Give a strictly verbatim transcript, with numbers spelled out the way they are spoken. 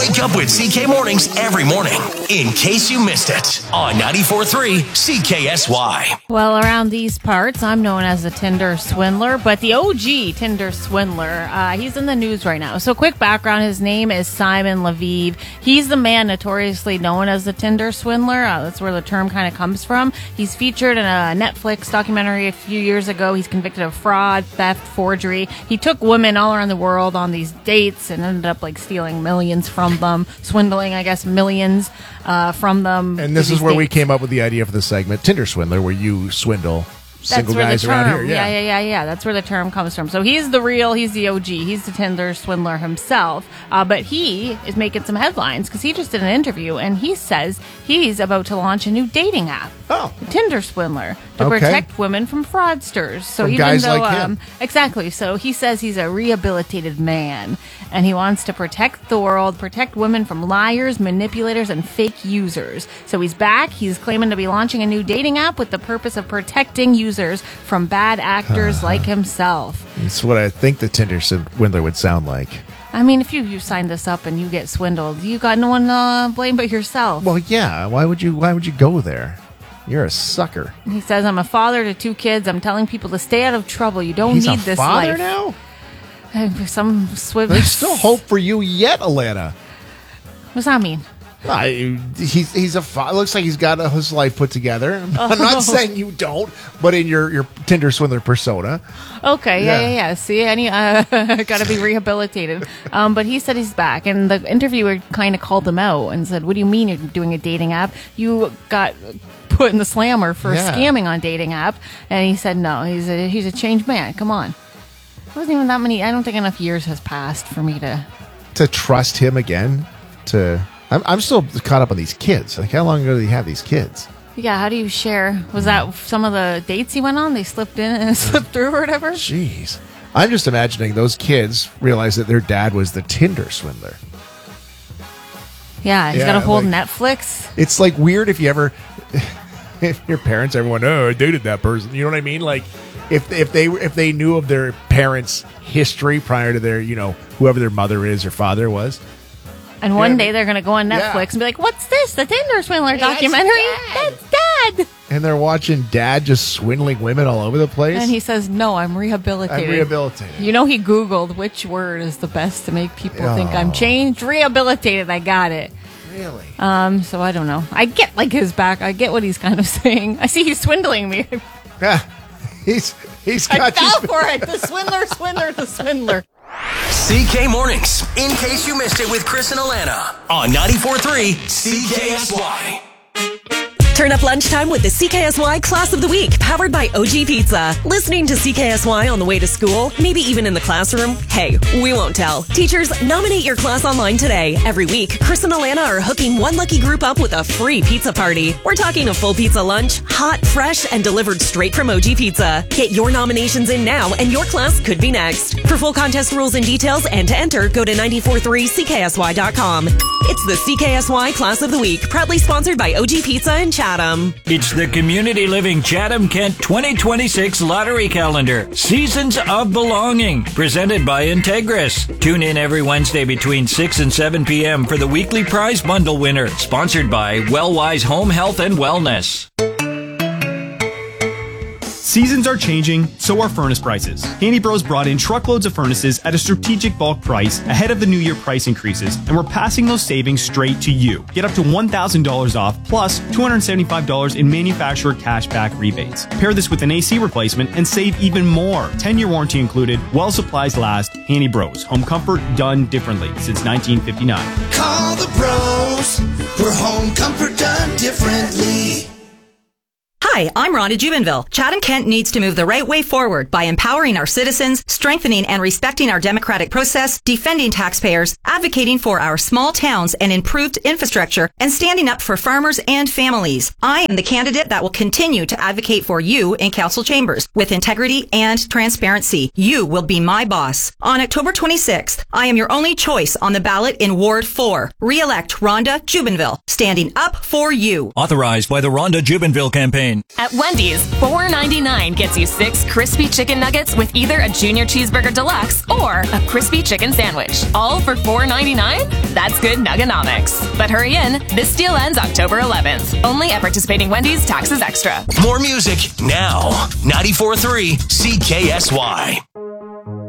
Wake up with C K Mornings every morning, in case you missed it, on ninety-four point three C K S Y. Well, around these parts, I'm known as the Tinder swindler, but the O G Tinder swindler, uh, he's in the news right now. So quick background, his name is Simon Leviev. He's the man notoriously known as the Tinder swindler. Uh, that's where the term kind of comes from. He's featured in a Netflix documentary a few years ago. He's convicted of fraud, theft, forgery. He took women all around the world on these dates and ended up like stealing millions from them, swindling, I guess, millions uh, from them. And this is where dates. we came up with the idea for the segment, Tinder Swindler, where you swindle single guys term, around here. Yeah. yeah, yeah, yeah, yeah. That's where the term comes from. So he's the real, he's the O G. He's the Tinder swindler himself. Uh, but he is making some headlines because he just did an interview and he says he's about to launch a new dating app. Oh. Tinder swindler to Okay. protect women from fraudsters. So From even guys though, like him. um, exactly. So he says he's a rehabilitated man and he wants to protect the world, protect women from liars, manipulators, and fake users. So he's back. He's claiming to be launching a new dating app with the purpose of protecting users from bad actors like himself. It's what I think the Tinder Swindler would sound like. I mean, if you, you sign this up and you get swindled, you got no one to uh, blame but yourself. Well, yeah. Why would you? Why would you go there? You're a sucker. He says, I'm a father to two kids. I'm telling people to stay out of trouble. You don't He's need a this father life. now? Some swift. There's still hope for you yet, Alana. What's that mean? I, he's he's a fa- looks like he's got his life put together. I'm not saying you don't, but in your, your Tinder Swindler persona. Okay, yeah, Yeah. yeah, yeah. See, any uh, got to be rehabilitated. Um, but he said he's back, and the interviewer kind of called him out and said, "What do you mean you're doing a dating app? You got put in the slammer for Yeah. scamming on dating app." And he said, "No, he's a he's a changed man. Come on." It wasn't even that many. I don't think enough years has passed for me to. To trust him again, to I'm I'm still caught up on these kids. Like, how long ago did he have these kids? Yeah, how do you share? Was that some of the dates he went on? They slipped in and slipped through or whatever? Jeez. I'm just imagining those kids realized that their dad was the Tinder Swindler. Yeah, he's Yeah, got a whole like- Netflix. It's like weird if you ever, if your parents, everyone, oh, I dated that person. You know what I mean? Like, if if they if they knew of their parents' history prior to their, you know, whoever their mother is or father was. And one Yeah. day they're going to go on Netflix Yeah. and be like, what's this? The Tinder Swindler That's documentary? Dad." That's Dad. And they're watching dad just swindling women all over the place. And he says, no, I'm rehabilitated. I'm rehabilitated. You know, he Googled which word is the best to make people think I'm Oh. changed. Rehabilitated. I got it. Really? Um, so I don't know. I get like his back. I get what he's kind of saying. I see he's swindling me. Yeah. He's he's I got fell you. for it. The swindler, swindler, the swindler. C K Mornings, in case you missed it, with Chris and Alana, on ninety-four point three C K S Y. Turn up lunchtime with the C K S Y Class of the Week, powered by O G Pizza. Listening to C K S Y on the way to school, maybe even in the classroom? Hey, we won't tell. Teachers, nominate your class online today. Every week, Chris and Alana are hooking one lucky group up with a free pizza party. We're talking a full pizza lunch, hot, fresh, and delivered straight from O G Pizza. Get your nominations in now, and your class could be next. For full contest rules and details and to enter, go to nine four three C K S Y dot com. It's the C K S Y Class of the Week, proudly sponsored by O G Pizza and Chatham. It's the Community Living Chatham Kent twenty twenty-six Lottery Calendar, Seasons of Belonging, presented by Integris. Tune in every Wednesday between six and seven p.m. for the weekly prize bundle winner, sponsored by Wellwise Home Health and Wellness. Seasons are changing, so are furnace prices. Handy Bros brought in truckloads of furnaces at a strategic bulk price ahead of the new year price increases, and we're passing those savings straight to you. Get up to one thousand dollars off plus two hundred seventy-five dollars in manufacturer cashback rebates. Pair this with an A C replacement and save even more. ten-year warranty included, while supplies last. Handy Bros, home comfort done differently since nineteen fifty-nine. Call the bros for home comfort done differently. Hi, I'm Rhonda Jubenville. Chatham-Kent needs to move the right way forward by empowering our citizens, strengthening and respecting our democratic process, defending taxpayers, advocating for our small towns and improved infrastructure, and standing up for farmers and families. I am the candidate that will continue to advocate for you in council chambers with integrity and transparency. You will be my boss. On October twenty-sixth, I am your only choice on the ballot in Ward four. Re-elect Rhonda Jubenville, standing up for you. Authorized by the Rhonda Jubenville Campaign. ninety-nine. At Wendy's, four ninety-nine gets you six crispy chicken nuggets with either a Junior Cheeseburger Deluxe or a crispy chicken sandwich. All for four ninety-nine? That's good nugganomics. But hurry in, this deal ends October eleventh. Only at participating Wendy's, taxes extra. More music now. ninety-four point three C K S Y.